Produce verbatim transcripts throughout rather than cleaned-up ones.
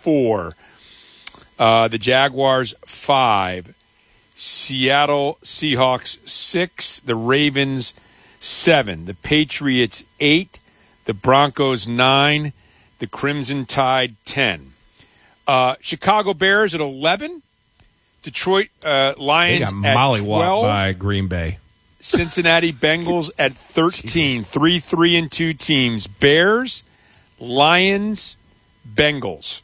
four. Uh, the Jaguars, five. Seattle Seahawks, six. The Ravens, seven. The Patriots, eight. The Broncos, nine. The Crimson Tide, ten. Uh, Chicago Bears at eleven. Detroit uh, Lions they got at mollywopped twelve. by Green Bay. Cincinnati Bengals at thirteen. Three, three, and two teams. Bears, Lions, Bengals.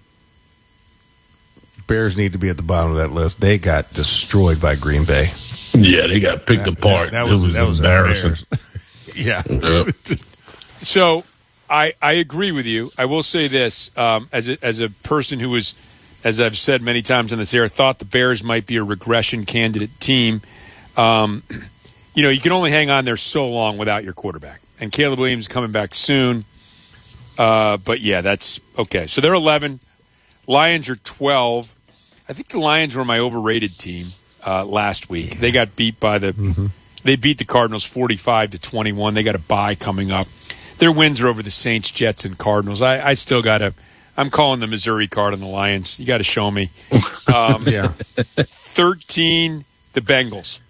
Bears need to be at the bottom of that list. They got destroyed by Green Bay. Yeah, they got picked that, apart. That, that was, it was, that was embarrassing. yeah. Yep. So I I agree with you. I will say this um, as a, as a person who was, as I've said many times on this air, thought the Bears might be a regression candidate team. Um, you know, you can only hang on there so long without your quarterback. And Caleb Williams is coming back soon. Uh, but, yeah, that's okay. So they're eleven. Lions are twelve. I think the Lions were my overrated team uh, last week. Yeah. They got beat by the mm-hmm. – they beat the Cardinals forty-five to twenty-one. They got a bye coming up. Their wins are over the Saints, Jets, and Cardinals. I, I still got to – I'm calling the Missouri card on the Lions. You got to show me. Um, yeah. thirteen, the Bengals.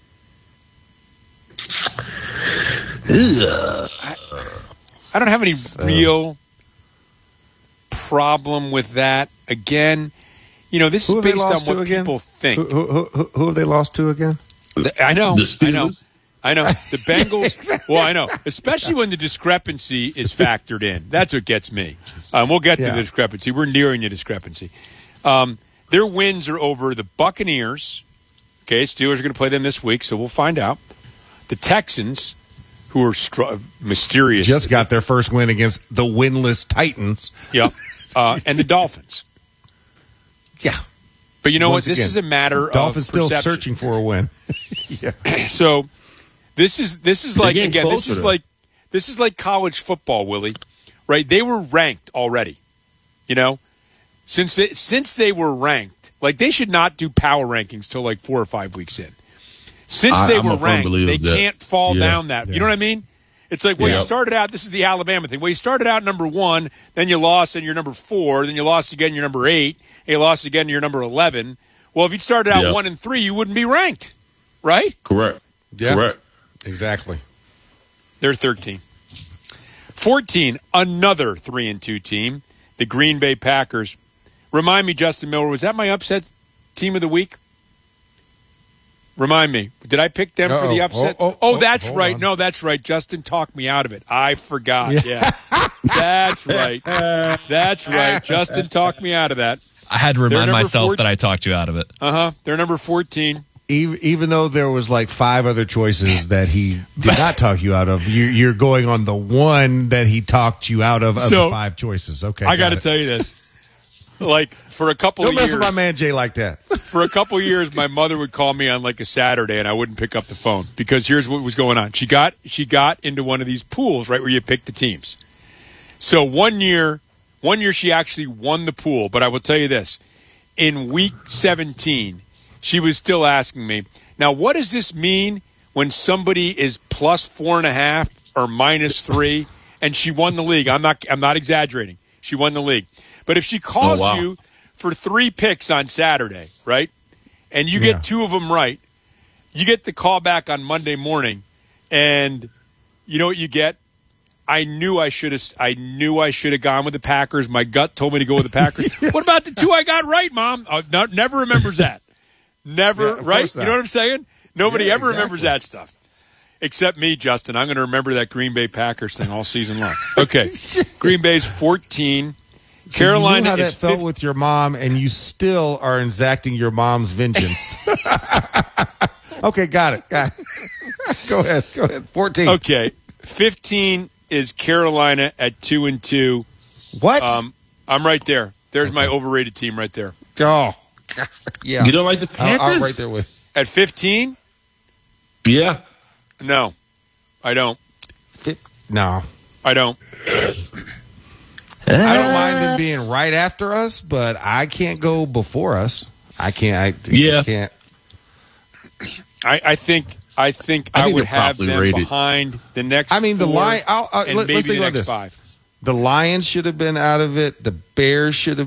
I, I don't have any so. real problem with that. Again, you know, this who is based on what again? people think. Who, who, who, who have they lost to again? I know. The I know. Steelers? I know. The Bengals. exactly. Well, I know. Especially when the discrepancy is factored in. That's what gets me. Um, we'll get to yeah. the discrepancy. We're nearing the discrepancy. Um, their wins are over the Buccaneers. Okay, Steelers are going to play them this week, so we'll find out. The Texans, who are str- mysterious. Just got their first win against the winless Titans. Yep. Uh, and the Dolphins. Yeah. But you know Once what? This again, is a matter Dolphins of Dolphins still searching for a win. yeah. So this is this is They're like again this is though. like this is like college football, Willie. Right? They were ranked already. You know, since they, since they were ranked, like they should not do power rankings till like four or five weeks in. Since I, they I'm were ranked, they that. can't fall yeah. down that. Yeah. You know what I mean? It's like, well, yeah. you started out, this is the Alabama thing. Well, you started out number one, then you lost and you're number four, then you lost again, you're number eight, and you lost again, you're number eleven. Well, if you started out yeah. one and three, you wouldn't be ranked, right? Correct. Yeah. Correct. Exactly. They're thirteen. fourteen, another three and two team, the Green Bay Packers. Remind me, Justin Miller, was that my upset team of the week? Remind me. Did I pick them Uh-oh. for the upset? Oh, Oh, oh, oh, that's hold right. on. No, that's right. Justin talked me out of it. I forgot. Yeah. yeah. That's right. That's right. Justin talked me out of that. I had to They're remind number myself four- that I talked you out of it. Uh-huh. They're number fourteen. Even, even though there was like five other choices that he did not talk you out of, you, you're going on the one that he talked you out of of So, the five choices. Okay, I got to it. tell you this. Like, for a couple Don't of mess years. with my man Jay like that. For a couple of years, my mother would call me on like a Saturday, and I wouldn't pick up the phone because here's what was going on. She got she got into one of these pools, right, where you pick the teams. So one year, one year she actually won the pool. But I will tell you this: in week seventeen, she was still asking me, "Now, what does this mean when somebody is plus four and a half or minus three?" And she won the league. I'm not I'm not exaggerating. She won the league. But if she calls Oh, wow. you for three picks on Saturday, right, and you Yeah. get two of them right, you get the call back on Monday morning, and you know what you get? I knew I should have. I knew I should have gone with the Packers. My gut told me to go with the Packers. What about the two I got right, Mom? Oh, no, never remembers that. Never, Yeah, of right? course You not. know what I'm saying? Nobody Yeah, ever remembers exactly. that stuff. Except me, Justin. I'm going to remember that Green Bay Packers thing all season long. Okay. Green Bay's fourteen. So Carolina you knew how that is felt fifteen. with your mom, and you still are exacting your mom's vengeance. Okay, got it. Got it. Go ahead. Go ahead. fourteen. Okay. fifteen is Carolina at two and two. What? Um, I'm right there. There's my overrated team right there. oh, yeah. You don't like the I'll, Panthers? I'm right there with. At fifteen? Yeah. No, I don't. Fi- No. I don't. I don't mind them being right after us, but I can't go before us. I can't. I, Yeah. I can't. I, I think I think I I, think would they're have properly them rated. behind the next. I mean, the four Lion. I'll, I'll, and let, maybe let's think the about next this. five. The Lions should have been out of it. The Bears should have.